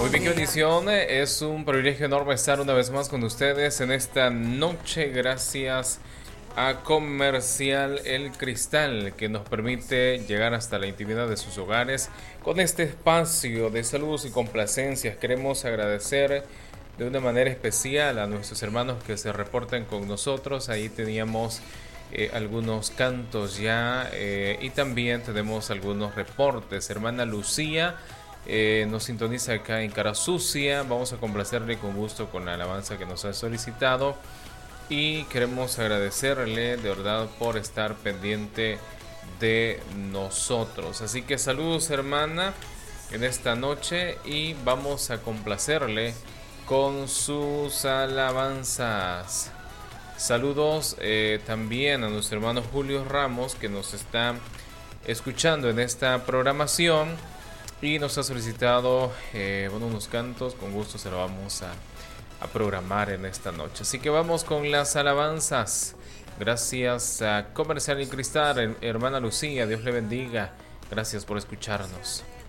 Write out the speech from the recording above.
Muy bien, qué bendición. Es un privilegio enorme estar una vez más con ustedes en esta noche. Gracias a Comercial El Cristal, que nos permite llegar hasta la intimidad de sus hogares con este espacio de saludos y complacencias. Queremos agradecer de una manera especial a nuestros hermanos que se reportan con nosotros. Ahí teníamos algunos cantos ya, y también tenemos algunos reportes. Hermana Lucía nos sintoniza acá en Cara Sucia. Vamos a complacerle con gusto con la alabanza que nos ha solicitado y queremos agradecerle de verdad por estar pendiente de nosotros. Así que saludos, hermana, en esta noche, y vamos a complacerle con sus alabanzas. Saludos también a nuestro hermano Julio Ramos, que nos está escuchando en esta programación y nos ha solicitado unos cantos. Con gusto se lo vamos a programar en esta noche. Así que vamos con las alabanzas. Gracias a Comercial y Cristal, hermana Lucía, Dios le bendiga. Gracias por escucharnos.